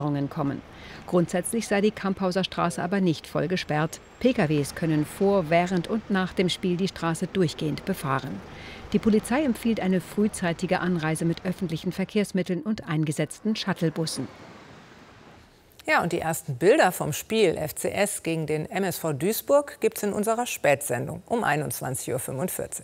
kommen. Grundsätzlich sei die Kamphauser Straße aber nicht voll gesperrt. PKWs können vor, während und nach dem Spiel die Straße durchgehend befahren. Die Polizei empfiehlt eine frühzeitige Anreise mit öffentlichen Verkehrsmitteln und eingesetzten Shuttlebussen. Ja, und die ersten Bilder vom Spiel FCS gegen den MSV Duisburg gibt es in unserer Spätsendung um 21:45 Uhr.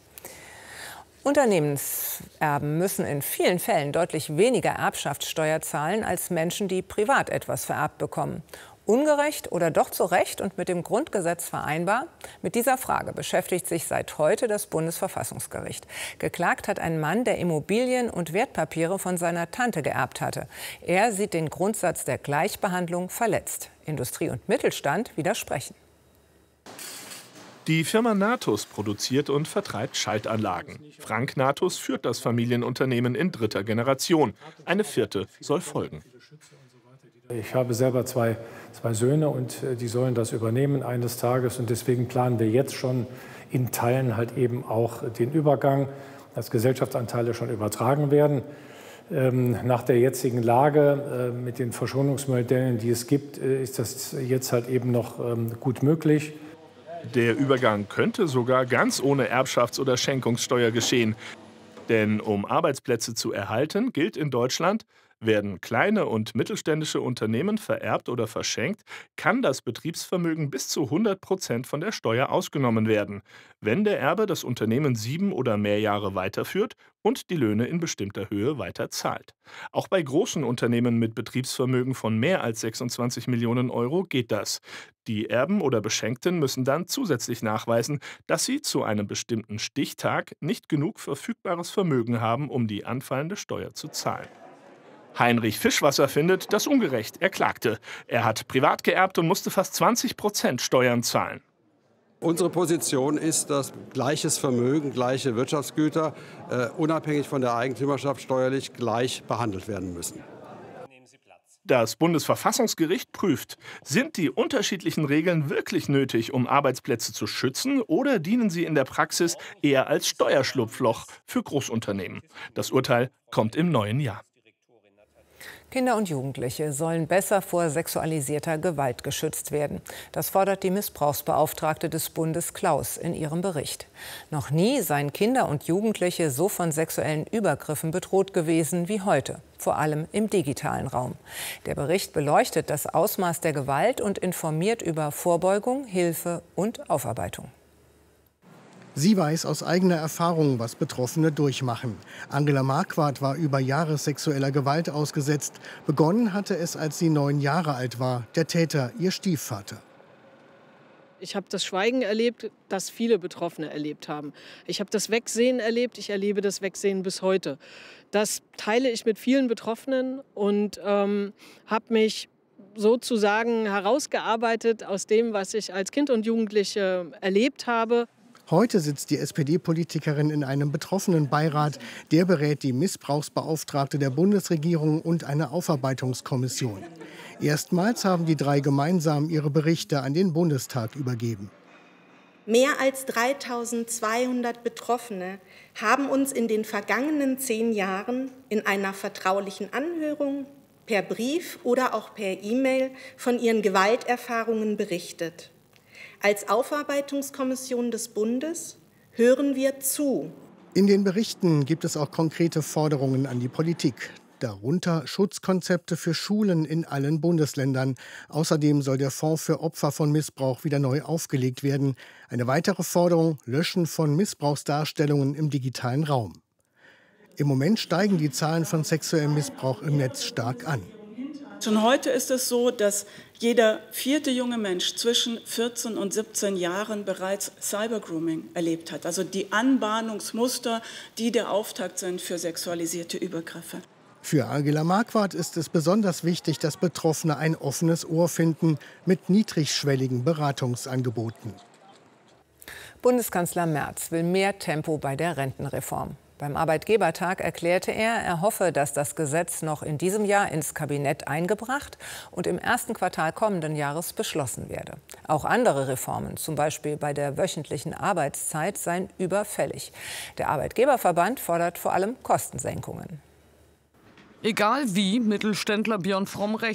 Unternehmenserben müssen in vielen Fällen deutlich weniger Erbschaftssteuer zahlen als Menschen, die privat etwas vererbt bekommen. Ungerecht oder doch zu Recht und mit dem Grundgesetz vereinbar? Mit dieser Frage beschäftigt sich seit heute das Bundesverfassungsgericht. Geklagt hat ein Mann, der Immobilien und Wertpapiere von seiner Tante geerbt hatte. Er sieht den Grundsatz der Gleichbehandlung verletzt. Industrie und Mittelstand widersprechen. Die Firma Natus produziert und vertreibt Schaltanlagen. Frank Natus führt das Familienunternehmen in dritter Generation. Eine vierte soll folgen. Ich habe selber zwei Söhne und die sollen das übernehmen eines Tages. Und deswegen planen wir jetzt schon in Teilen halt eben auch den Übergang, dass Gesellschaftsanteile schon übertragen werden. Nach der jetzigen Lage mit den Verschonungsmodellen, die es gibt, ist das jetzt halt eben noch gut möglich. Der Übergang könnte sogar ganz ohne Erbschafts- oder Schenkungssteuer geschehen. Denn um Arbeitsplätze zu erhalten, gilt in Deutschland: Werden kleine und mittelständische Unternehmen vererbt oder verschenkt, kann das Betriebsvermögen bis zu 100% von der Steuer ausgenommen werden, wenn der Erbe das Unternehmen 7 oder mehr Jahre weiterführt und die Löhne in bestimmter Höhe weiter zahlt. Auch bei großen Unternehmen mit Betriebsvermögen von mehr als 26 Millionen Euro geht das. Die Erben oder Beschenkten müssen dann zusätzlich nachweisen, dass sie zu einem bestimmten Stichtag nicht genug verfügbares Vermögen haben, um die anfallende Steuer zu zahlen. Heinrich Fischwasser findet das ungerecht. Er klagte. Er hat privat geerbt und musste fast 20% Steuern zahlen. Unsere Position ist, dass gleiches Vermögen, gleiche Wirtschaftsgüter unabhängig von der Eigentümerschaft steuerlich gleich behandelt werden müssen. Das Bundesverfassungsgericht prüft, sind die unterschiedlichen Regeln wirklich nötig, um Arbeitsplätze zu schützen, oder dienen sie in der Praxis eher als Steuerschlupfloch für Großunternehmen? Das Urteil kommt im neuen Jahr. Kinder und Jugendliche sollen besser vor sexualisierter Gewalt geschützt werden. Das fordert die Missbrauchsbeauftragte des Bundes Klaus in ihrem Bericht. Noch nie seien Kinder und Jugendliche so von sexuellen Übergriffen bedroht gewesen wie heute, vor allem im digitalen Raum. Der Bericht beleuchtet das Ausmaß der Gewalt und informiert über Vorbeugung, Hilfe und Aufarbeitung. Sie weiß aus eigener Erfahrung, was Betroffene durchmachen. Angela Marquardt war über Jahre sexueller Gewalt ausgesetzt. Begonnen hatte es, als sie 9 Jahre alt war. Der Täter, ihr Stiefvater. Ich habe das Schweigen erlebt, das viele Betroffene erlebt haben. Ich habe das Wegsehen erlebt, ich erlebe das Wegsehen bis heute. Das teile ich mit vielen Betroffenen und habe mich sozusagen herausgearbeitet aus dem, was ich als Kind und Jugendliche erlebt habe. Heute sitzt die SPD-Politikerin in einem Betroffenenbeirat. Der berät die Missbrauchsbeauftragte der Bundesregierung und eine Aufarbeitungskommission. Erstmals haben die 3 gemeinsam ihre Berichte an den Bundestag übergeben. Mehr als 3200 Betroffene haben uns in den vergangenen 10 Jahren in einer vertraulichen Anhörung, per Brief oder auch per E-Mail von ihren Gewalterfahrungen berichtet. Als Aufarbeitungskommission des Bundes hören wir zu. In den Berichten gibt es auch konkrete Forderungen an die Politik. Darunter Schutzkonzepte für Schulen in allen Bundesländern. Außerdem soll der Fonds für Opfer von Missbrauch wieder neu aufgelegt werden. Eine weitere Forderung: Löschen von Missbrauchsdarstellungen im digitalen Raum. Im Moment steigen die Zahlen von sexuellem Missbrauch im Netz stark an. Schon heute ist es so, dass jeder 4. junge Mensch zwischen 14 und 17 Jahren bereits Cybergrooming erlebt hat. Also die Anbahnungsmuster, die der Auftakt sind für sexualisierte Übergriffe. Für Angela Marquardt ist es besonders wichtig, dass Betroffene ein offenes Ohr finden mit niedrigschwelligen Beratungsangeboten. Bundeskanzler Merz will mehr Tempo bei der Rentenreform. Beim Arbeitgebertag erklärte er, er hoffe, dass das Gesetz noch in diesem Jahr ins Kabinett eingebracht und im ersten Quartal kommenden Jahres beschlossen werde. Auch andere Reformen, zum Beispiel bei der wöchentlichen Arbeitszeit, seien überfällig. Der Arbeitgeberverband fordert vor allem Kostensenkungen. Egal wie, Mittelständler Björn Fromm